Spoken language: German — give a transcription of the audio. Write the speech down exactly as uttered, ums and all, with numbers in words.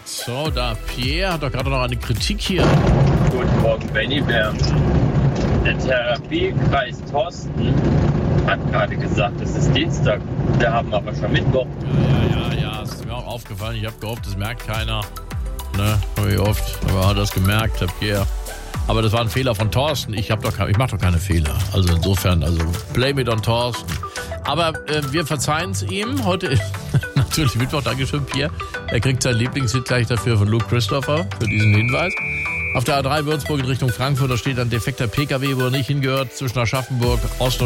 So, da Pierre hat doch gerade noch eine Kritik hier. Guten Morgen, Benny Bär. Der Therapiekreis Thorsten hat gerade gesagt, es ist Dienstag. Wir haben aber schon Mittwoch. Ja, ja, ja, ja, es ist mir auch aufgefallen. Ich habe gehofft, das merkt keiner. Ne, habe ich oft, aber hat das gemerkt, der Pierre. Aber das war ein Fehler von Thorsten. Ich habe doch, ich mache doch keine Fehler. Also insofern, also blame it on Thorsten. Aber äh, wir verzeihen es ihm. Heute ist natürlich Mittwoch. Dankeschön, Pierre. Er kriegt sein Lieblingshit gleich dafür von Luke Christopher für diesen Hinweis. Auf der A drei Würzburg in Richtung Frankfurt, da steht ein defekter P K W, wo er nicht hingehört, zwischen Aschaffenburg, Ost und